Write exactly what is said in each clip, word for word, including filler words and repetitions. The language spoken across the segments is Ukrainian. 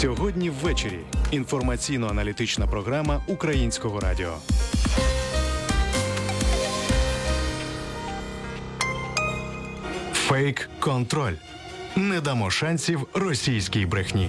Сьогодні ввечері. Інформаційно-аналітична програма Українського радіо. Фейк-контроль. Не дамо шансів російській брехні.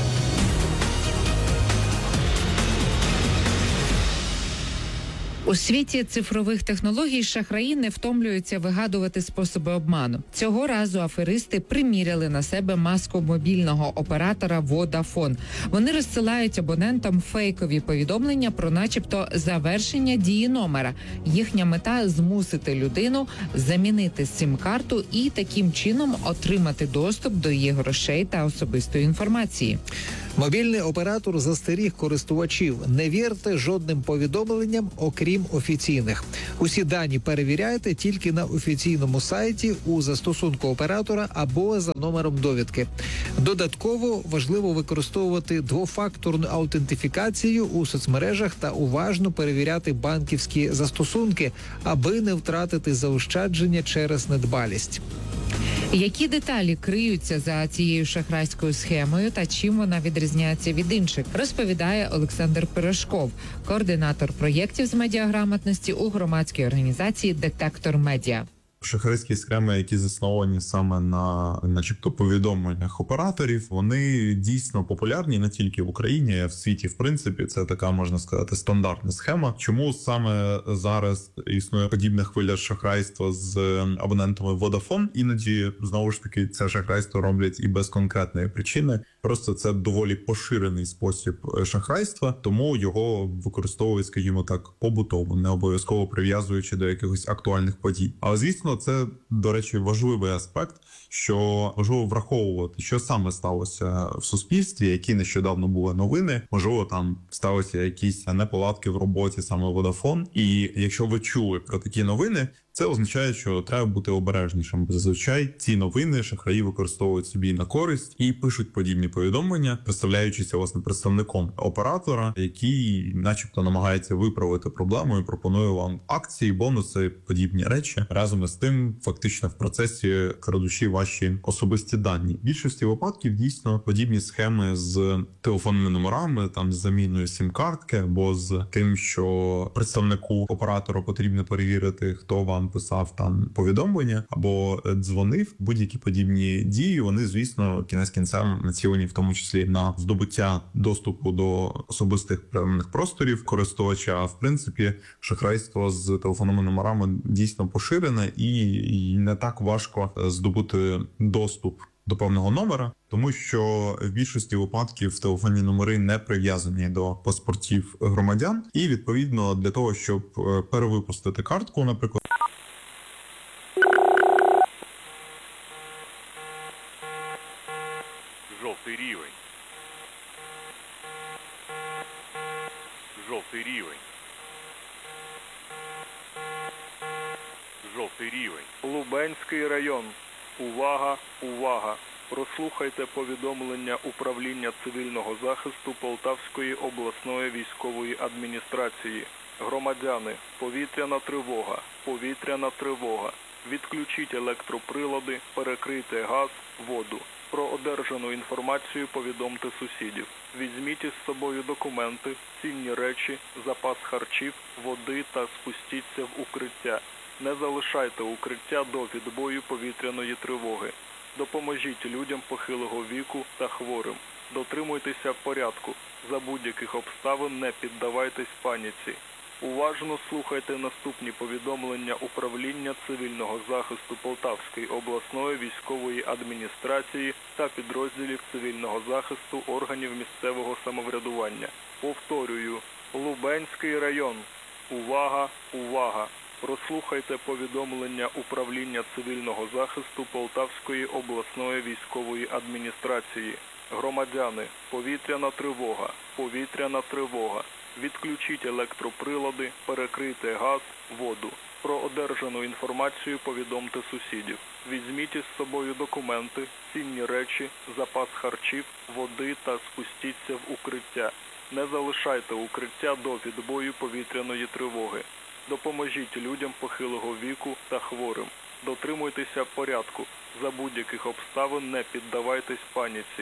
У світі цифрових технологій шахраї не втомлюються вигадувати способи обману. Цього разу аферисти приміряли на себе маску мобільного оператора Vodafone. Вони розсилають абонентам фейкові повідомлення про начебто завершення дії номера. Їхня мета – змусити людину замінити сім-карту і таким чином отримати доступ до її грошей та особистої інформації. Мобільний оператор застеріг користувачів: не вірте жодним повідомленням, окрім офіційних. Усі дані перевіряйте тільки на офіційному сайті, у застосунку оператора або за номером довідки. Додатково важливо використовувати двофакторну аутентифікацію у соцмережах та уважно перевіряти банківські застосунки, аби не втратити заощадження через недбалість. Які деталі криються за цією шахрайською схемою та чим вона відрізняється від інших, розповідає Олександр Пирожков, координатор проєктів з медіаграмотності у громадській організації «Детектор Медіа». Шахрайські схеми, які засновані саме на начебто повідомленнях операторів, вони дійсно популярні не тільки в Україні, а в світі. В принципі, це така, можна сказати, стандартна схема. Чому саме зараз існує подібна хвиля шахрайства з абонентами Vodafone? Іноді, знову ж таки, це шахрайство роблять і без конкретної причини. Просто це доволі поширений спосіб шахрайства, тому його використовують, скажімо так, побутово, не обов'язково прив'язуючи до якихось актуальних подій. Але, звісно, це, до речі, важливий аспект, що важливо враховувати, що саме сталося в суспільстві, які нещодавно були новини. Можливо, там сталися якісь неполадки в роботі саме Vodafone. І якщо ви чули про такі новини, це означає, що треба бути обережнішим. Зазвичай ці новини шахраї використовують собі на користь і пишуть подібні повідомлення, представляючися, власне, представником оператора, який начебто намагається виправити проблему і пропонує вам акції, бонуси, подібні речі. Разом з тим, фактично, в процесі крадучи ваші особисті дані. В більшості випадків, дійсно, подібні схеми з телефонними номерами, там, з заміною сім-картки, або з тим, що представнику оператора потрібно перевірити, хто вам писав там повідомлення або дзвонив. Будь-які подібні дії, вони, звісно, кінець кінцем націлені в тому числі на здобуття доступу до особистих певних просторів користувача. А в принципі, шахрайство з телефонними номерами дійсно поширене і не так важко здобути доступ до певного номера, тому що в більшості випадків телефонні номери не прив'язані до паспортів громадян. І, відповідно, для того, щоб перевипустити картку, наприклад, Жовтий рівень. Жовтий рівень. Жовтий рівень. Лубенський район. Увага, увага. Прослухайте повідомлення Управління цивільного захисту Полтавської обласної військової адміністрації. Громадяни, повітряна тривога, повітряна тривога. Відключіть електроприлади, перекрийте газ, воду. Про одержану інформацію повідомте сусідів. Візьміть із собою документи, цінні речі, запас харчів, води та спустіться в укриття. Не залишайте укриття до відбою повітряної тривоги. Допоможіть людям похилого віку та хворим. Дотримуйтеся порядку. За будь-яких обставин не піддавайтесь паніці. Уважно слухайте наступні повідомлення Управління цивільного захисту Полтавської обласної військової адміністрації та підрозділів цивільного захисту органів місцевого самоврядування. Повторюю, Лубенський район. Увага, увага! Прослухайте повідомлення Управління цивільного захисту Полтавської обласної військової адміністрації. Громадяни, повітряна тривога, повітряна тривога. Відключіть електроприлади, перекрийте газ, воду. Про одержану інформацію повідомте сусідів. Візьміть із собою документи, цінні речі, запас харчів, води та спустіться в укриття. Не залишайте укриття до відбою повітряної тривоги. Допоможіть людям похилого віку та хворим. Дотримуйтеся порядку. За будь-яких обставин не піддавайтесь паніці.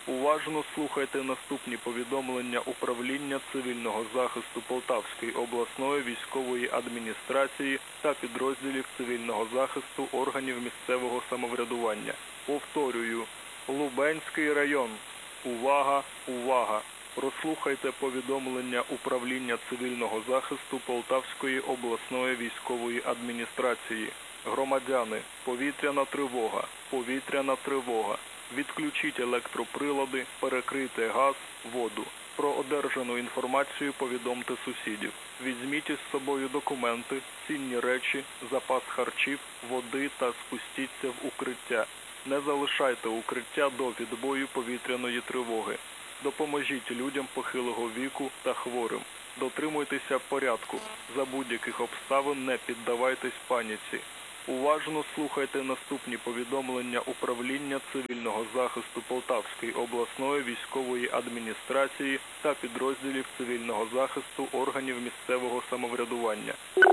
Уважно слухайте наступні повідомлення управління цивільного захисту Полтавської обласної військової адміністрації та підрозділів цивільного захисту органів місцевого самоврядування. Повторюю, Лубенський район. Увага, увага! Прослухайте повідомлення управління цивільного захисту Полтавської обласної військової адміністрації. Громадяни, повітряна тривога, повітряна тривога. Відключіть електроприлади, перекрийте газ, воду. Про одержану інформацію повідомте сусідів. Візьміть із собою документи, цінні речі, запас харчів, води та спустіться в укриття. Не залишайте укриття до відбою повітряної тривоги. Допоможіть людям похилого віку та хворим. Дотримуйтеся порядку. За будь-яких обставин не піддавайтесь паніці. Уважно слухайте наступні повідомлення управління цивільного захисту Полтавської обласної військової адміністрації та підрозділів цивільного захисту органів місцевого самоврядування.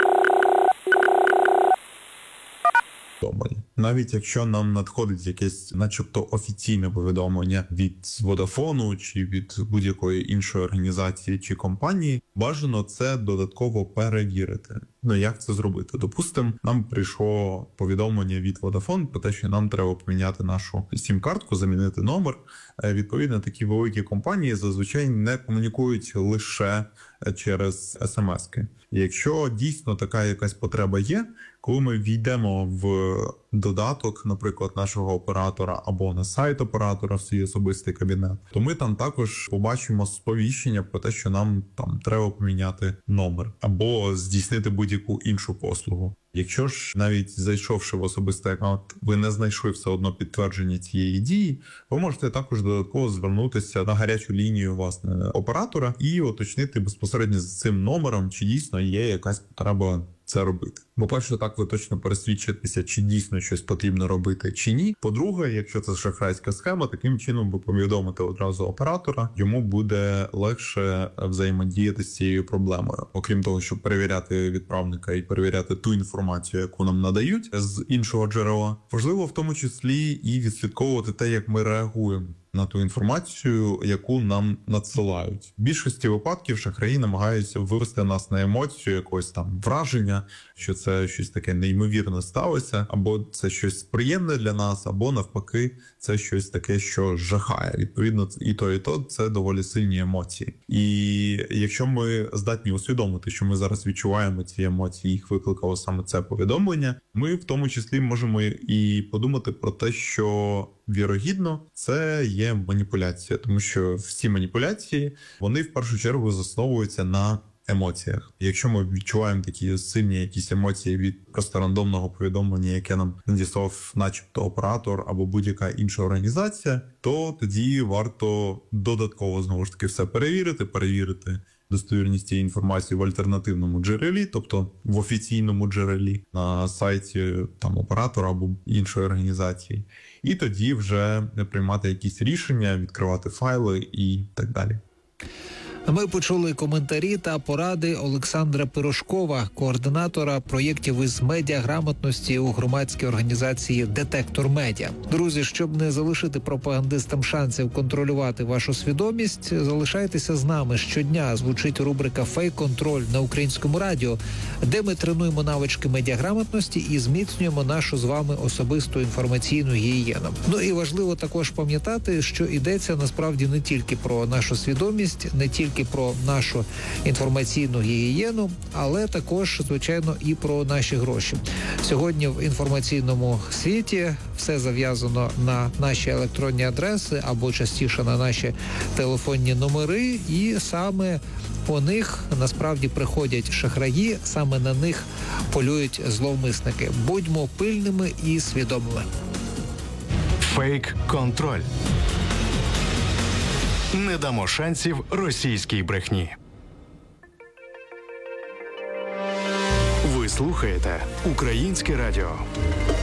Навіть якщо нам надходить якесь начебто офіційне повідомлення від Vodafone чи від будь-якої іншої організації чи компанії, бажано це додатково перевірити. Ну як це зробити? Допустимо, нам прийшло повідомлення від Vodafone про те, що нам треба поміняти нашу сім-картку, замінити номер. Відповідно, такі великі компанії зазвичай не комунікують лише через смс-ки. Якщо дійсно така якась потреба є, коли ми війдемо в додаток, наприклад, нашого оператора або на сайт оператора в свій особистий кабінет, то ми там також побачимо сповіщення про те, що нам там треба поміняти номер або здійснити будь-яку іншу послугу. Якщо ж навіть зайшовши в особистий аккаунт, ви не знайшли все одно підтвердження цієї дії, ви можете також додатково звернутися на гарячу лінію власне оператора і уточнити безпосередньо з цим номером, чи дійсно є якась потреба це робити. Бо перше, так ви точно пересвідчитеся, чи дійсно щось потрібно робити, чи ні. По-друге, якщо це шахрайська схема, таким чином ви повідомите одразу оператора, йому буде легше взаємодіяти з цією проблемою. Окрім того, щоб перевіряти відправника і перевіряти ту інформацію, яку нам надають з іншого джерела, важливо в тому числі і відслідковувати те, як ми реагуємо на ту інформацію, яку нам надсилають. В більшості випадків шахраї намагаються вивести нас на емоцію, якогось там враження, що це щось таке неймовірне сталося, або це щось приємне для нас, або навпаки, це щось таке, що жахає. Відповідно, і то, і то це доволі сильні емоції. І якщо ми здатні усвідомити, що ми зараз відчуваємо ці емоції, їх викликало саме це повідомлення, ми в тому числі можемо і подумати про те, що вірогідно, це є маніпуляція, тому що всі маніпуляції, вони в першу чергу засновуються на емоціях. Якщо ми відчуваємо такі сильні якісь емоції від просто рандомного повідомлення, яке нам надіслав начебто оператор або будь-яка інша організація, то тоді варто додатково знову ж таки все перевірити, перевірити достовірність цієї інформації в альтернативному джерелі, тобто в офіційному джерелі на сайті там оператора або іншої організації. І тоді вже приймати якісь рішення, відкривати файли і так далі. Ми почули коментарі та поради Олександра Пирожкова, координатора проєктів із медіаграмотності у громадській організації «Детектор Медіа». Друзі, щоб не залишити пропагандистам шансів контролювати вашу свідомість, залишайтеся з нами. Щодня звучить рубрика «Фейк-контроль» на Українському радіо, де ми тренуємо навички медіаграмотності і зміцнюємо нашу з вами особисту інформаційну гігієну. Ну і важливо також пам'ятати, що йдеться насправді не тільки про нашу свідомість, не тільки про нашу інформаційну гігієну, але також, звичайно, і про наші гроші. Сьогодні в інформаційному світі все зав'язано на наші електронні адреси або частіше на наші телефонні номери, і саме по них насправді приходять шахраї, саме на них полюють зловмисники. Будьмо пильними і свідомими. Фейк-контроль. Не дамо шансів російській брехні. Ви слухаєте Українське радіо.